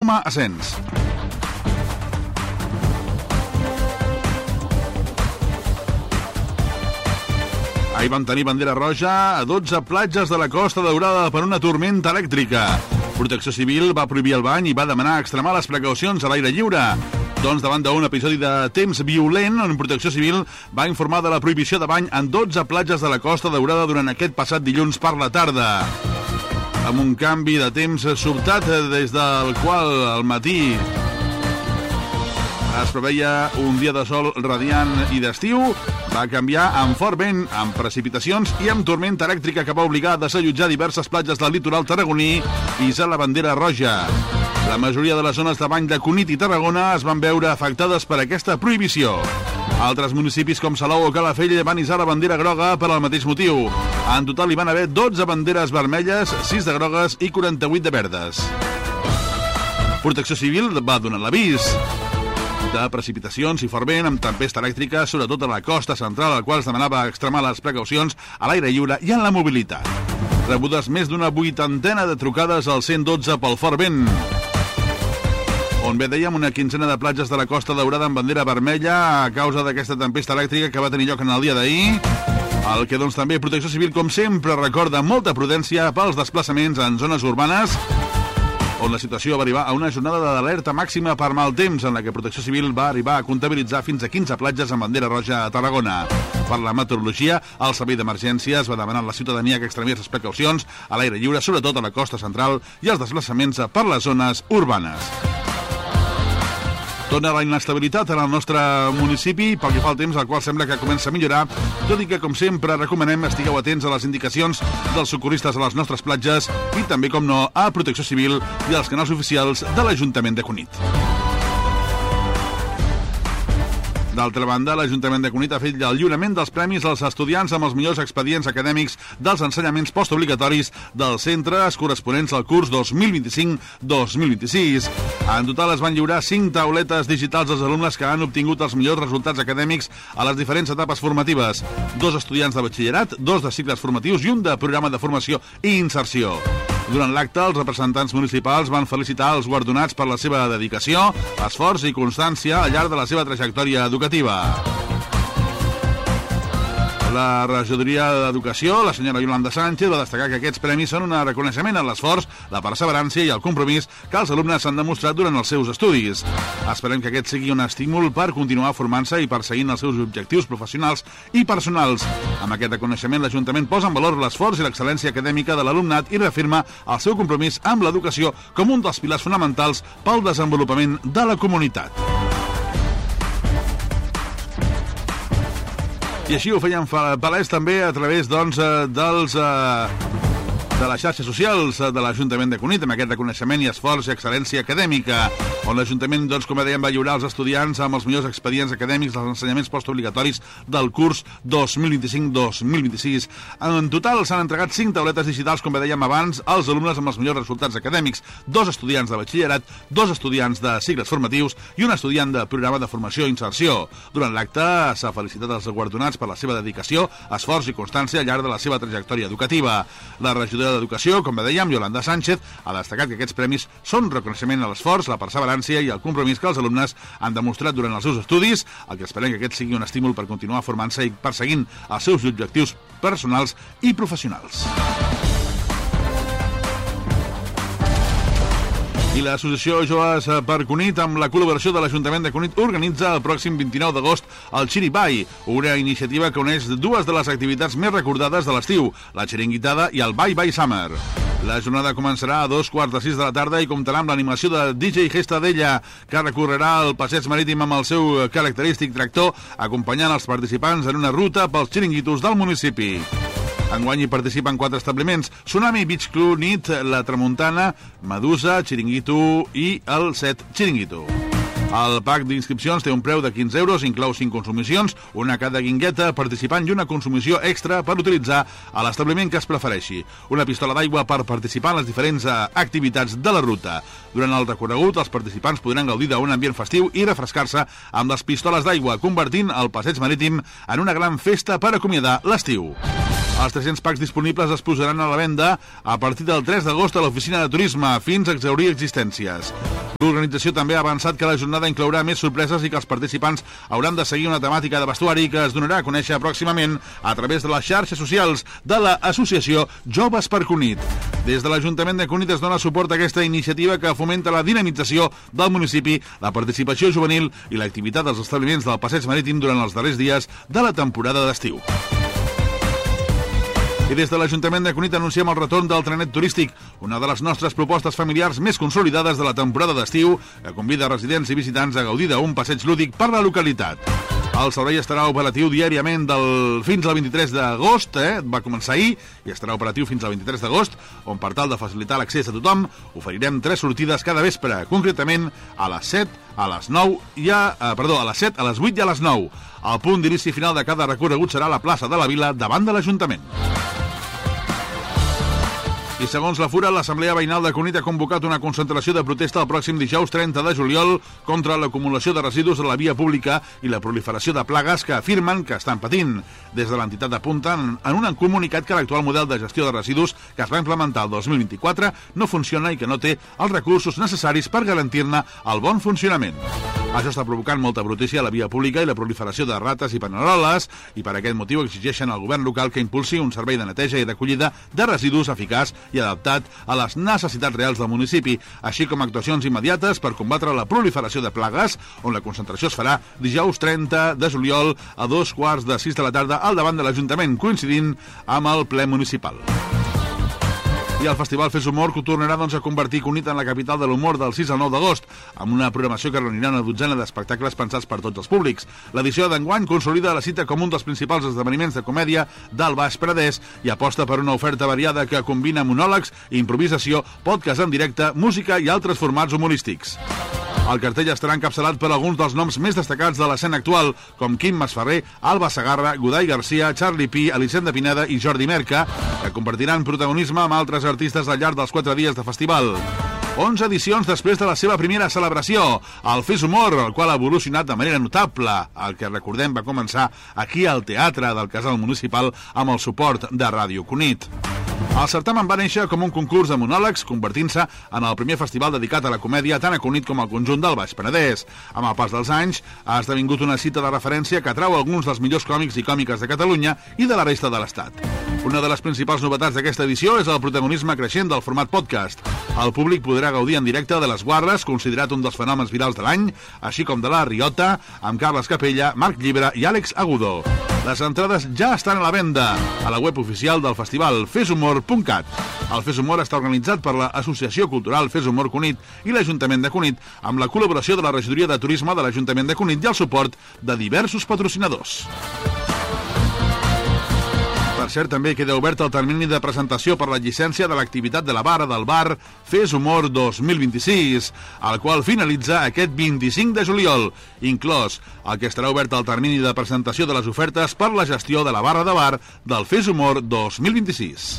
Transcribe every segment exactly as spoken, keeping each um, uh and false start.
com a ascens. Ahir vam tenir bandera roja a dotze platges de la Costa Daurada per una tormenta elèctrica. Protecció Civil va prohibir el bany i va demanar extremar les precaucions a l'aire lliure. Doncs davant d'un episodi de temps violent, on Protecció Civil va informar de la prohibició de bany en dotze platges de la Costa Daurada durant aquest passat dilluns per la tarda. Amb un canvi de temps sobtat des del qual al matí es preveia un dia de sol radiant i d'estiu, va canviar amb fort vent, amb precipitacions i amb tormenta elèctrica que va obligar a desallotjar diverses platges del litoral tarragoní i isar la bandera roja. La majoria de les zones de bany de Cunit i Tarragona es van veure afectades per aquesta prohibició. Altres municipis com Salou o Calafell van isar la bandera groga per al mateix motiu. En total hi van haver dotze banderes vermelles, sis de grogues i quaranta-vuit de verdes. Protecció Civil va donar l'avís de precipitacions i fort vent amb tempesta elèctrica, sobretot a la costa central, al qual es demanava extremar les precaucions a l'aire lliure i en la mobilitat. Rebudes més d'una vuitantena de trucades al cent dotze pel fort vent, on bé dèiem una quinzena de platges de la Costa Daurada amb bandera vermella a causa d'aquesta tempesta elèctrica que va tenir lloc en el dia d'ahir. El que doncs també Protecció Civil, com sempre, recorda molta prudència pels desplaçaments en zones urbanes, on la situació va arribar a una jornada d'alerta màxima per mal temps, en la que Protecció Civil va arribar a comptabilitzar fins a quinze platges amb bandera roja a Tarragona. Per la meteorologia, el servei d'emergències va demanar a la ciutadania que extremés les precaucions a l'aire lliure, sobretot a la costa central, i els desplaçaments per les zones urbanes. Torna la inestabilitat en el nostre municipi pel que fa al temps, el qual sembla que comença a millorar, tot i que, com sempre, recomanem estigueu atents a les indicacions dels socorristes a les nostres platges i també, com no, a Protecció Civil i als canals oficials de l'Ajuntament de Cunit. D'altra banda, l'Ajuntament de Cunit ha fet el lliurament dels premis als estudiants amb els millors expedients acadèmics dels ensenyaments postobligatoris dels centres corresponents al curs dos mil vint-i-cinc dos mil vint-i-sis. En total es van lliurar cinc tauletes digitals als alumnes que han obtingut els millors resultats acadèmics a les diferents etapes formatives. Dos estudiants de batxillerat, dos de cicles formatius i un de programa de formació i inserció. Durant l'acte, els representants municipals van felicitar els guardonats per la seva dedicació, esforç i constància al llarg de la seva trajectòria educativa. La regidoria d'Educació, la senyora Yolanda Sánchez, va destacar que aquests premis són un reconeixement a l'esforç, la perseverança i el compromís que els alumnes han demostrat durant els seus estudis. Esperem que aquest sigui un estímul per continuar formant-se i perseguint els seus objectius professionals i personals. Amb aquest reconeixement, l'Ajuntament posa en valor l'esforç i l'excel·lència acadèmica de l'alumnat i reafirma el seu compromís amb l'educació com un dels pilars fonamentals pel desenvolupament de la comunitat. I així ho feien palès també a través doncs, dels, de les xarxes socials de l'Ajuntament de Cunit, amb aquest reconeixement i esforç i excel·lència acadèmica, on l'Ajuntament, doncs, com dèiem, va lliurar als estudiants amb els millors expedients acadèmics dels ensenyaments postobligatoris del curs dos mil vint-i-cinc dos mil vint-i-sis. En total s'han entregat cinc tauletes digitals, com dèiem abans, als alumnes amb els millors resultats acadèmics, dos estudiants de batxillerat, dos estudiants de cicles formatius i un estudiant de programa de formació i inserció. Durant l'acte s'ha felicitat els guardonats per la seva dedicació, esforç i constància al llarg de la seva trajectòria educativa. La regidora d'Educació, com dèiem, Yolanda Sánchez, ha destacat que aquests premis són reconeixement a l'esforç, la perseverança i el compromís que els alumnes han demostrat durant els seus estudis, el que esperem que aquest sigui un estímul per continuar formant-se i perseguint els seus objectius personals i professionals. I l'Associació Joves per Cunit, amb la col·laboració de l'Ajuntament de Cunit, organitza el pròxim vint-i-nou d'agost el Xiribai, una iniciativa que uneix dues de les activitats més recordades de l'estiu, la xiringuitada i el Bye Bye Summer. La jornada començarà a dos quarts de sis de la tarda i comptarà amb l'animació de D J Gesta d'Ella, que recorrerà el passeig marítim amb el seu característic tractor, acompanyant els participants en una ruta pels xiringuitos del municipi. Enguany hi participen quatre establiments: Tsunami Beach Club Nit, La Tramuntana, Medusa, Chiringuito i el Set Chiringuito. El pack d'inscripcions té un preu de quinze euros, inclou cinc consumicions, una a cada guingueta participant i una consumició extra per utilitzar a l'establiment que es prefereixi. Una pistola d'aigua per participar en les diferents activitats de la ruta. Durant el recorregut, els participants podran gaudir d'un ambient festiu i refrescar-se amb les pistoles d'aigua, convertint el passeig marítim en una gran festa per acomiadar l'estiu. Els tres-cents packs disponibles es posaran a la venda a partir del tres d'agost a l'oficina de turisme, fins a exhaurir existències. L'organització també ha avançat que la jornada inclourà més sorpreses i que els participants hauran de seguir una temàtica de vestuari que es donarà a conèixer pròximament a través de les xarxes socials de l'associació Joves per Cunit. Des de l'Ajuntament de Cunit es dona suport a aquesta iniciativa que fomenta la dinamització del municipi, la participació juvenil i l'activitat dels establiments del passeig marítim durant els darrers dies de la temporada d'estiu. I des de l'Ajuntament de Cunit anunciem el retorn del trenet turístic, una de les nostres propostes familiars més consolidades de la temporada d'estiu, que convida residents i visitants a gaudir d'un passeig lúdic per la localitat. El servei estarà operatiu diàriament del fins al vint-i-tres d'agost, eh? va començar ahir i estarà operatiu fins al vint-i-tres d'agost, on per tal de facilitar l'accés a tothom oferirem tres sortides cada vespre, concretament a les set, a les nou i a, eh, perdó, a les set, a les vuit i a les nou. El punt d'inici final de cada recorregut serà a la plaça de la Vila davant de l'Ajuntament. I segons la Fura, l'Assemblea Veïnal de Cunit ha convocat una concentració de protesta el pròxim dijous trenta de juliol contra l'acumulació de residus a la via pública i la proliferació de plagues que afirmen que estan patint. Des de l'entitat apunten en un comunicat que l'actual model de gestió de residus que es va implementar el dos mil vint-i-quatre no funciona i que no té els recursos necessaris per garantir-ne el bon funcionament. Això està provocant molta brutícia a la via pública i la proliferació de rates i paneroles, i per aquest motiu exigeixen al govern local que impulsi un servei de neteja i d'acollida de residus eficaç i adaptat a les necessitats reals del municipi, així com actuacions immediates per combatre la proliferació de plagues, on la concentració es farà dijous trenta de juliol a dos quarts de sis de la tarda al davant de l'Ajuntament, coincidint amb el ple municipal. I el Festival Fes Humor que tornarà doncs, a convertir Cunit en la capital de l'humor del sis al nou d'agost, amb una programació que reunirà una dotzena d'espectacles pensats per tots els públics. L'edició d'enguany consolida la cita com un dels principals esdeveniments de comèdia del Baix Penedès i aposta per una oferta variada que combina monòlegs, improvisació, podcast en directe, música i altres formats humorístics. El cartell estarà encapçalat per alguns dels noms més destacats de l'escena actual, com Quim Masferrer, Alba Segarra, Godai Garcia, Charlie Pi, Elisenda Pineda i Jordi Merca, que compartiran protagonisme amb altres artistes al llarg dels quatre dies de festival. onze edicions després de la seva primera celebració, el Fes Humor, el qual ha evolucionat de manera notable, el que recordem va començar aquí al Teatre del Casal Municipal amb el suport de Ràdio Cunit. El certamen va néixer com un concurs de monòlegs, convertint-se en el primer festival dedicat a la comèdia tant a Cunit com al conjunt del Baix Penedès. Amb el pas dels anys, ha esdevingut una cita de referència que atrau alguns dels millors còmics i còmiques de Catalunya i de la resta de l'Estat. Una de les principals novetats d'aquesta edició és el protagonisme creixent del format podcast. El públic podrà gaudir en directe de Les Guarres, considerat un dels fenòmens virals de l'any, així com de La Riota, amb Carles Capella, Marc Llibre i Àlex Agudo. Les entrades ja estan a la venda a la web oficial del festival fes humor punt cat. El Fes Humor està organitzat per l'Associació Cultural Fes Humor Cunit i l'Ajuntament de Cunit, amb la col·laboració de la Regidoria de Turisme de l'Ajuntament de Cunit i el suport de diversos patrocinadors. Per cert, també queda obert el termini de presentació per la llicència de l'activitat de la barra del bar Fes Humor dos mil vint-i-sis, el qual finalitza aquest vint-i-cinc de juliol, inclòs el que estarà obert el termini de presentació de les ofertes per la gestió de la barra de bar del Fes Humor dos mil vint-i-sis.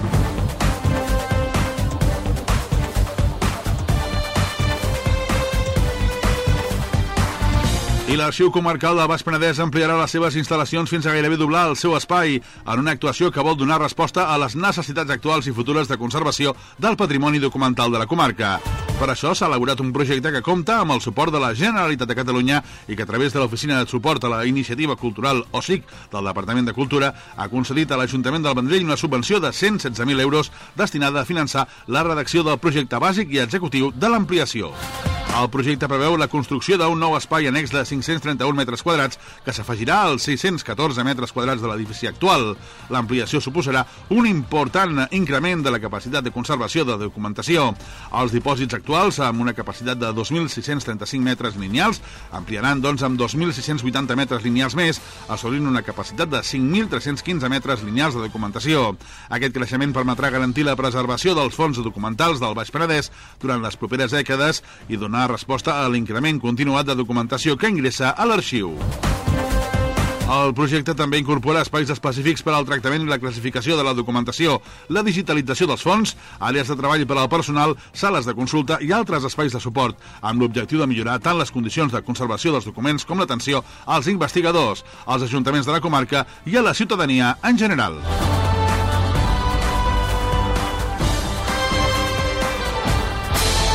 I l'Arxiu Comarcal del Baix Penedès ampliarà les seves instal·lacions fins a gairebé doblar el seu espai en una actuació que vol donar resposta a les necessitats actuals i futures de conservació del patrimoni documental de la comarca. Per això s'ha elaborat un projecte que compta amb el suport de la Generalitat de Catalunya i que a través de l'Oficina de Suport a la Iniciativa Cultural O S I C del Departament de Cultura ha concedit a l'Ajuntament del Vendrell una subvenció de cent setze mil euros destinada a finançar la redacció del projecte bàsic i executiu de l'ampliació. El projecte preveu la construcció d'un nou espai annex de cinc-cents trenta-un metres quadrats que s'afegirà als sis-cents catorze metres quadrats de l'edifici actual. L'ampliació suposarà un important increment de la capacitat de conservació de documentació. Els dipòsits actuals, amb una capacitat de dos mil sis-cents trenta-cinc metres lineals, ampliaran doncs amb dos mil sis-cents vuitanta metres lineals més, assolint una capacitat de cinc mil tres-cents quinze metres lineals de documentació. Aquest creixement permetrà garantir la preservació dels fons documentals del Baix Penedès durant les properes dècades i donar resposta a l'increment continuat de documentació que ingressa a l'arxiu. El projecte també incorpora espais específics per al tractament i la classificació de la documentació, la digitalització dels fons, àrees de treball per al personal, sales de consulta i altres espais de suport, amb l'objectiu de millorar tant les condicions de conservació dels documents com l'atenció als investigadors, als ajuntaments de la comarca i a la ciutadania en general.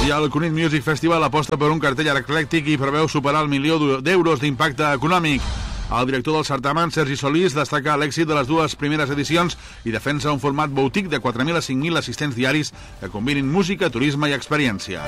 I el Cunit Music Festival aposta per un cartell eclèctic i preveu superar el milió d'euros d'impacte econòmic. El director del certamen, Sergi Solís, destaca l'èxit de les dues primeres edicions i defensa un format boutique de quatre mil a cinc mil assistents diaris que combinin música, turisme i experiència.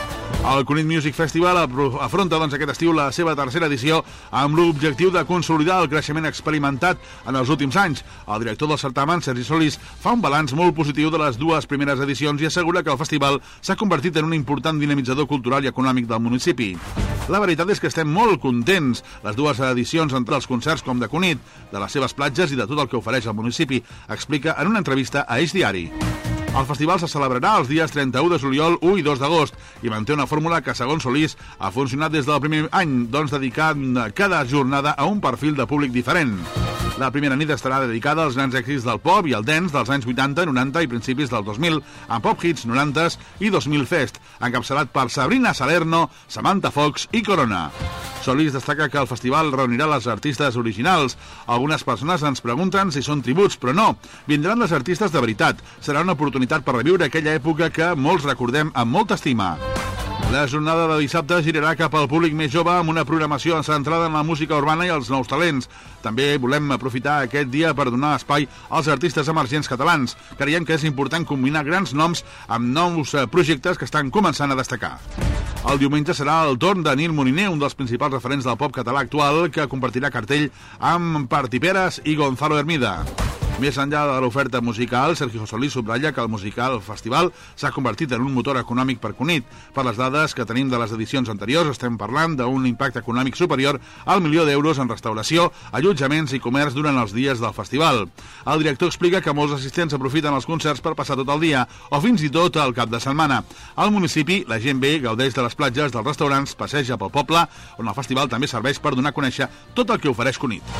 El Cunit Music Festival afronta doncs, aquest estiu la seva tercera edició amb l'objectiu de consolidar el creixement experimentat en els últims anys. El director del certamen, Sergi Solís, fa un balanç molt positiu de les dues primeres edicions i assegura que el festival s'ha convertit en un important dinamitzador cultural i econòmic del municipi. La veritat és que estem molt contents. Les dues edicions, entre els concerts com de Cunit, de les seves platges i de tot el que ofereix el municipi, explica en una entrevista a Eix Diari. El festival se celebrarà els dies trenta-u de juliol, u i dos d'agost i manté una fórmula que, segons Solís, ha funcionat des del primer any, doncs dedicant cada jornada a un perfil de públic diferent. La primera nit estarà dedicada als grans èxits del pop i el dance dels anys vuitanta, noranta i principis del dos mil, amb Pop Hits norantes i dos mil Fest, encapçalat per Sabrina Salerno, Samantha Fox i Corona. Solís destaca que el festival reunirà les artistes originals. Algunes persones ens pregunten si són tributs, però no. Vindran les artistes de veritat. Serà una oportunitat per reviure aquella època que molts recordem amb molta estima. La jornada de dissabte girarà cap al públic més jove amb una programació centrada en la música urbana i els nous talents. També volem aprofitar aquest dia per donar espai als artistes emergents catalans. Creiem que és important combinar grans noms amb nous projectes que estan començant a destacar. El diumenge serà el torn de Nil Moliner, un dels principals referents del pop català actual, que compartirà cartell amb Parti Peres i Gonzalo Hermida. Més enllà de l'oferta musical, Sergio Solís subratlla que el musical festival s'ha convertit en un motor econòmic per Cunit. Per les dades que tenim de les edicions anteriors, estem parlant d'un impacte econòmic superior al milió d'euros en restauració, allotjaments i comerç durant els dies del festival. El director explica que molts assistents aprofiten els concerts per passar tot el dia, o fins i tot el cap de setmana. Al municipi, la gent ve, gaudeix de les platges, dels restaurants, passeja pel poble, on el festival també serveix per donar a conèixer tot el que ofereix Cunit.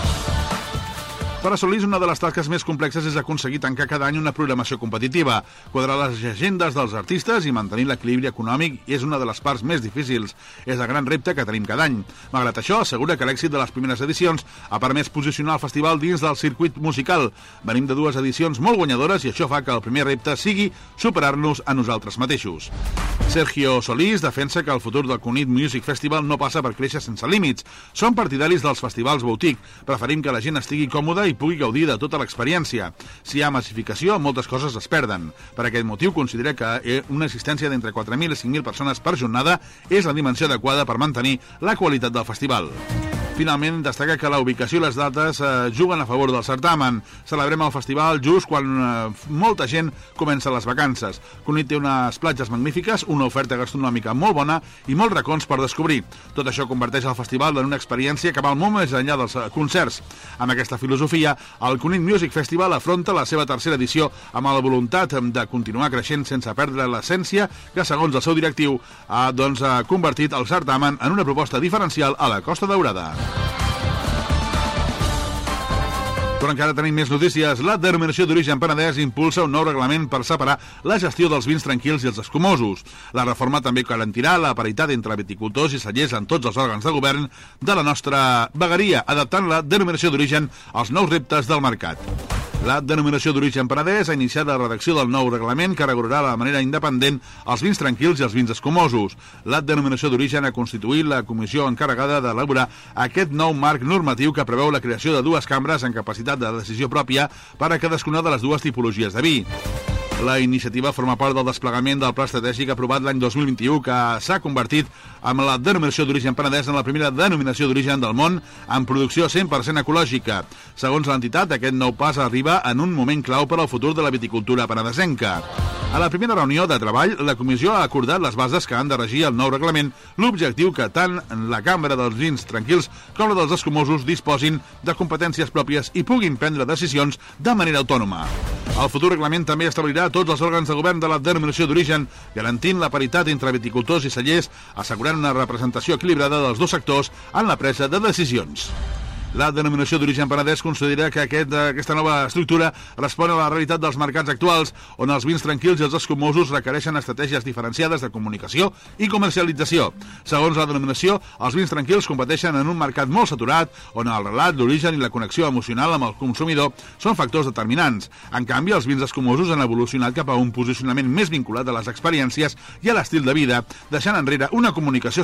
Per a Solís, una de les tasques més complexes és aconseguir tancar cada any una programació competitiva. Quadrar les agendes dels artistes i mantenir l'equilibri econòmic és una de les parts més difícils. És el gran repte que tenim cada any. Malgrat això, assegura que l'èxit de les primeres edicions ha permès posicionar el festival dins del circuit musical. Venim de dues edicions molt guanyadores i això fa que el primer repte sigui superar-nos a nosaltres mateixos. Sergio Solís defensa que el futur del Cunit Music Festival no passa per créixer sense límits. Som partidaris dels festivals boutique. Preferim que la gent estigui còmoda i pugui gaudir de tota l'experiència. Si hi ha massificació, moltes coses es perden. Per aquest motiu, considera que una assistència d'entre quatre mil i cinc mil persones per jornada és la dimensió adequada per mantenir la qualitat del festival. Finalment, destaca que la ubicació i les dates eh, juguen a favor del certamen. Celebrem el festival just quan eh, molta gent comença les vacances. Cunit té unes platges magnífiques, una oferta gastronòmica molt bona i molts racons per descobrir. Tot això converteix el festival en una experiència que va molt més enllà dels concerts. Amb aquesta filosofia, el Cunit Music Festival afronta la seva tercera edició amb la voluntat de continuar creixent sense perdre l'essència que, segons el seu directiu, ha doncs, ha convertit el certamen en una proposta diferencial a la Costa Daurada. Però encara tenim més notícies. La Denominació d'Origen Penedès impulsa un nou reglament per separar la gestió dels vins tranquils i els escumosos. La reforma també garantirà la paritat entre viticultors i cellers en tots els òrgans de govern de la nostra vegueria, adaptant la Denominació d'Origen als nous reptes del mercat. La Denominació d'Origen Penedès ha iniciat la redacció del nou reglament que regularà de manera independent els vins tranquils i els vins escumosos. La Denominació d'Origen ha constituït la comissió encarregada d'elaborar aquest nou marc normatiu que preveu la creació de dues cambres en capacitat de decisió pròpia per a cadascuna de les dues tipologies de vi. La iniciativa forma part del desplegament del pla estratègic aprovat l'any dos mil vint-i-u que s'ha convertit amb la Denominació d'Origen Penedès en la primera denominació d'origen del món en producció cent per cent ecològica. Segons l'entitat, aquest nou pas arriba en un moment clau per al futur de la viticultura penedesenca. A la primera reunió de treball, la comissió ha acordat les bases que han de regir el nou reglament, l'objectiu que tant la Cambra dels Vins Tranquils com la dels Escumosos disposin de competències pròpies i puguin prendre decisions de manera autònoma. El futur reglament també establirà tots els òrgans de govern de la denominació d'origen, garantint la paritat entre viticultors i cellers, assegurant una representació equilibrada dels dos sectors en la presa de decisions. La denominació d'origen Penedès considera que aquest, aquesta nova estructura respon a la realitat dels mercats actuals, on els vins tranquils i els escumosos requereixen estratègies diferenciades de comunicació i comercialització. Segons la denominació, els vins tranquils competeixen en un mercat molt saturat, on el relat, l'origen i la connexió emocional amb el consumidor són factors determinants. En canvi, els vins escumosos han evolucionat cap a un posicionament més vinculat a les experiències i a l'estil de vida, deixant enrere una comunicació